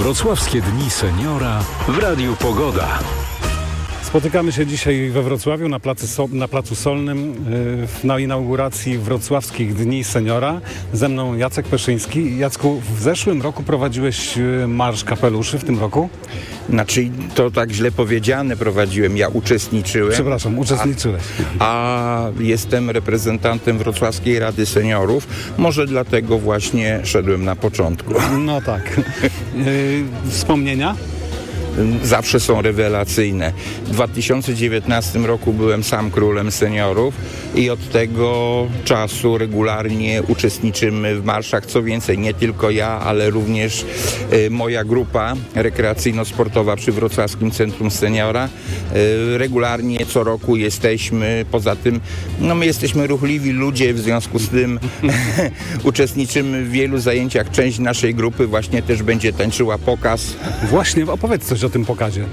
Wrocławskie Dni Seniora w Radiu Pogoda. Spotykamy się dzisiaj we Wrocławiu na Placu Solnym na inauguracji Wrocławskich Dni Seniora. Ze mną Jacek Peszyński. Jacku, w zeszłym roku prowadziłeś Marsz Kapeluszy, w tym roku? Znaczy, to tak źle powiedziane prowadziłem, ja uczestniczyłem. Przepraszam, uczestniczyłeś. A jestem reprezentantem Wrocławskiej Rady Seniorów. Może dlatego właśnie szedłem na początku. No tak. Wspomnienia? Zawsze są rewelacyjne. W 2019 roku byłem sam królem seniorów i od tego czasu regularnie uczestniczymy w marszach. Co więcej, nie tylko ja, ale również moja grupa rekreacyjno-sportowa przy Wrocławskim Centrum Seniora. Regularnie co roku jesteśmy. Poza tym, my jesteśmy ruchliwi ludzie, w związku z tym uczestniczymy w wielu zajęciach. Część naszej grupy właśnie też będzie tańczyła pokaz. Właśnie, opowiedz coś o tym pokazie.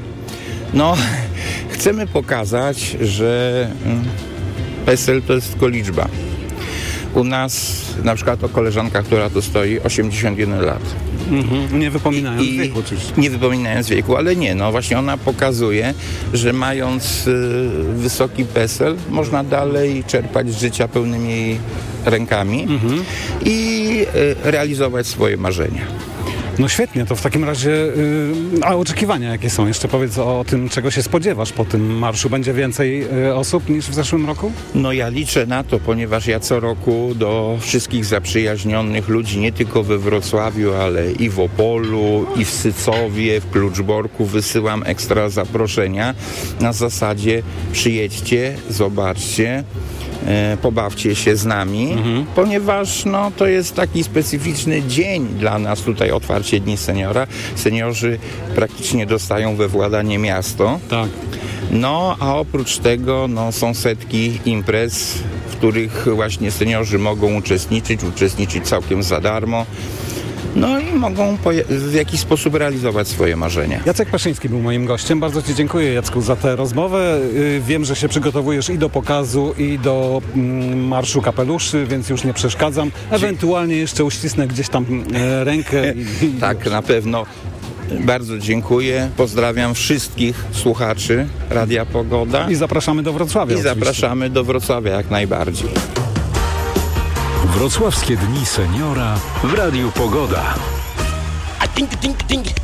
Chcemy pokazać, że PESEL to jest tylko liczba. U nas, na przykład o koleżanka, która tu stoi, 81 lat. Nie wypominając wieku oczywiście. Nie wypominając wieku, ale nie, właśnie ona pokazuje, że mając wysoki PESEL można dalej czerpać z życia pełnymi rękami i realizować swoje marzenia. No świetnie, to w takim razie, a oczekiwania jakie są? Jeszcze powiedz o tym, czego się spodziewasz po tym marszu. Będzie więcej osób niż w zeszłym roku? Ja liczę na to, ponieważ ja co roku do wszystkich zaprzyjaźnionych ludzi, nie tylko we Wrocławiu, ale i w Opolu, i w Sycowie, w Kluczborku wysyłam ekstra zaproszenia na zasadzie przyjedźcie, zobaczcie, pobawcie się z nami, ponieważ to jest taki specyficzny dzień dla nas tutaj, otwarcie Dni Seniora. Seniorzy praktycznie dostają we władanie miasto. Tak. A oprócz tego są setki imprez, w których właśnie seniorzy mogą uczestniczyć całkiem za darmo. I mogą w jakiś sposób realizować swoje marzenia. Jacek Peszyński był moim gościem. Bardzo Ci dziękuję, Jacku, za tę rozmowę. Wiem, że się przygotowujesz i do pokazu, i do Marszu Kapeluszy, więc już nie przeszkadzam. Ewentualnie jeszcze uścisnę gdzieś tam rękę. Tak, na pewno. Bardzo dziękuję. Pozdrawiam wszystkich słuchaczy Radia Pogoda. I zapraszamy do Wrocławia. Zapraszamy do Wrocławia jak najbardziej. Wrocławskie Dni Seniora w Radiu Pogoda.